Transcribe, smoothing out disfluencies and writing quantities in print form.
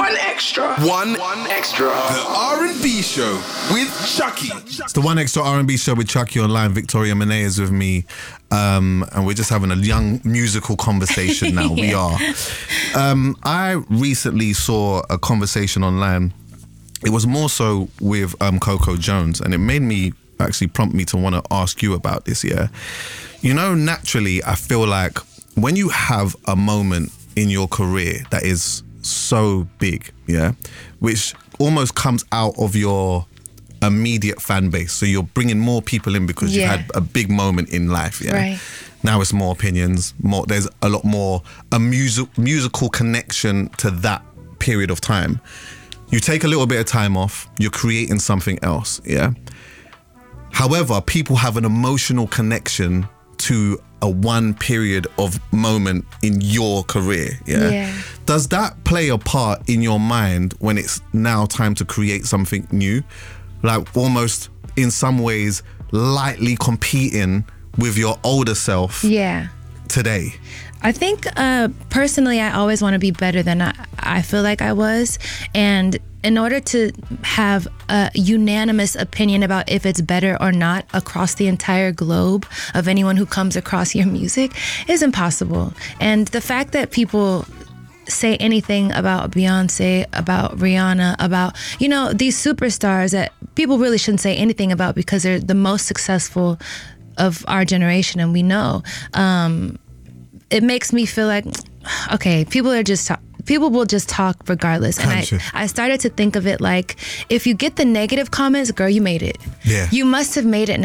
One extra. The R&B show with Chucky. It's the One Extra R&B show with Chucky online. Victoria Monet is with me. And we're just having a young musical conversation now. We are. I recently saw a conversation online. It was more so with Coco Jones, and it made me prompt me to want to ask you about this, yeah? You know, naturally, I feel like when you have a moment in your career that is so big, yeah, which almost comes out of your immediate fan base, so you're bringing more people in because you've had a big moment in life, yeah? Right. Now it's more opinions, there's a lot more musical connection to that period of time. You take a little bit of time off, you're creating something else, yeah? However, people have an emotional connection to a one period of moment in your career, yeah? Does that play a part in your mind when it's now time to create something new? Like almost in some ways lightly competing with your older self today? I think personally, I always want to be better than I feel like I was. And in order to have a unanimous opinion about if it's better or not across the entire globe of anyone who comes across your music is impossible. And the fact that people say anything about Beyonce, about Rihanna, about, you know, these superstars that people really shouldn't say anything about because they're the most successful of our generation, and we know, it makes me feel like, okay, people will just talk regardless. And I started to think of it like, if you get the negative comments, girl, you made it. Yeah. You must have made it now.